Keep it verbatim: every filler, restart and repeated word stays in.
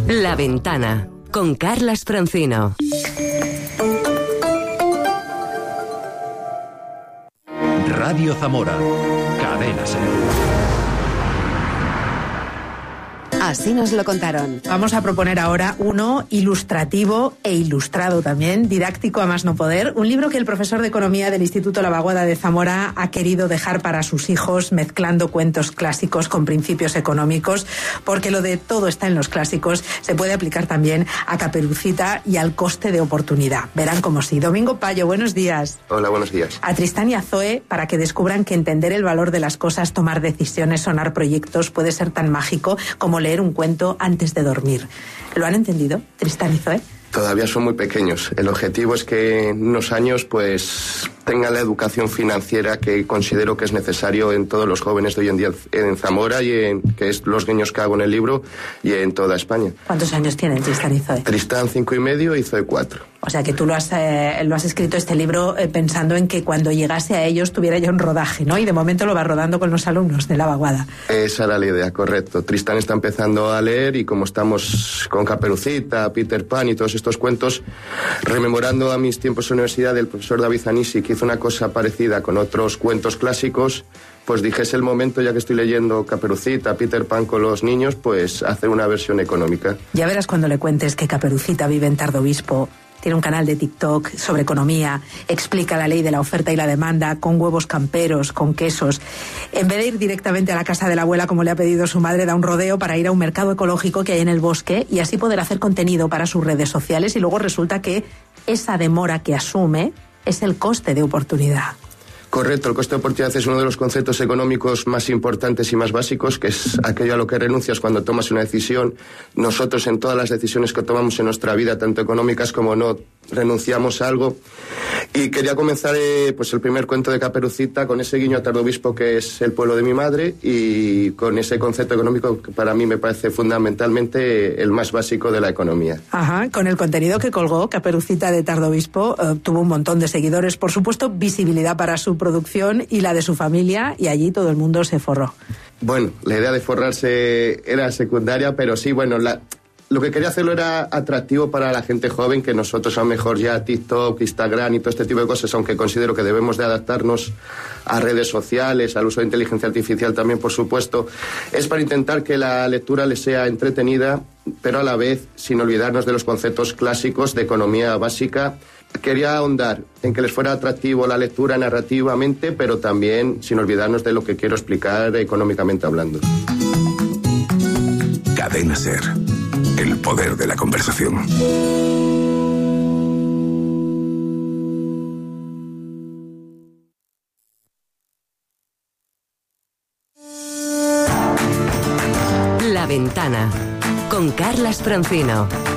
La Ventana, con Carlas Francino. Radio Zamora, Cadena Ser. Así nos lo contaron. Vamos a proponer ahora uno ilustrativo e ilustrado también, didáctico a más no poder, un libro que el profesor de Economía del Instituto La Vaguada de Zamora ha querido dejar para sus hijos, mezclando cuentos clásicos con principios económicos, porque lo de todo está en los clásicos se puede aplicar también a Caperucita y al coste de oportunidad. Verán como sí. Domingo Payo, buenos días. Hola, buenos días. A Tristán y a Zoe, para que descubran que entender el valor de las cosas, tomar decisiones, sonar proyectos, puede ser tan mágico como leer un cuento antes de dormir. ¿Lo han entendido, Tristán y Zoe? Todavía son muy pequeños. El objetivo es que en unos años pues tengan la educación financiera que considero que es necesario en todos los jóvenes de hoy en día en Zamora y en que es los guiños que hago en el libro y en toda España. ¿Cuántos años tienen Tristán y Zoe? Tristán cinco y medio y Zoe cuatro. O sea que tú lo has, eh, lo has escrito este libro eh, pensando en que cuando llegase a ellos tuviera ya un rodaje, ¿no? Y de momento lo vas rodando con los alumnos de La Vaguada. Esa era la idea, correcto. Tristán está empezando a leer y como estamos con Caperucita, Peter Pan y todos estos cuentos, rememorando a mis tiempos en la universidad del profesor David Anisi, que hizo una cosa parecida con otros cuentos clásicos, pues dije, es el momento, ya que estoy leyendo Caperucita, Peter Pan con los niños, pues hacer una versión económica. Ya verás cuando le cuentes que Caperucita vive en Tardobispo, tiene un canal de TikTok sobre economía, explica la ley de la oferta y la demanda, con huevos camperos, con quesos. En vez de ir directamente a la casa de la abuela, como le ha pedido su madre, da un rodeo para ir a un mercado ecológico que hay en el bosque y así poder hacer contenido para sus redes sociales, y luego resulta que esa demora que asume es el coste de oportunidad. Correcto, el coste de oportunidad es uno de los conceptos económicos más importantes y más básicos, que es aquello a lo que renuncias cuando tomas una decisión. Nosotros en todas las decisiones que tomamos en nuestra vida, tanto económicas como no, renunciamos a algo. Y quería comenzar eh, pues el primer cuento de Caperucita con ese guiño a Tardobispo, que es el pueblo de mi madre, y con ese concepto económico que para mí me parece fundamentalmente el más básico de la economía. Ajá, con el contenido que colgó Caperucita de Tardobispo, eh, tuvo un montón de seguidores, por supuesto, visibilidad para su producción y la de su familia, y allí todo el mundo se forró. Bueno, la idea de forrarse era secundaria, pero sí, bueno, la... lo que quería hacerlo era atractivo para la gente joven, que nosotros a lo mejor ya TikTok, Instagram y todo este tipo de cosas, aunque considero que debemos de adaptarnos a redes sociales, al uso de inteligencia artificial también, por supuesto, es para intentar que la lectura les sea entretenida, pero a la vez sin olvidarnos de los conceptos clásicos de economía básica. Quería ahondar en que les fuera atractivo la lectura narrativamente, pero también sin olvidarnos de lo que quiero explicar económicamente hablando. Cadena Ser. El poder de la conversación. La Ventana, con Carlas Francino.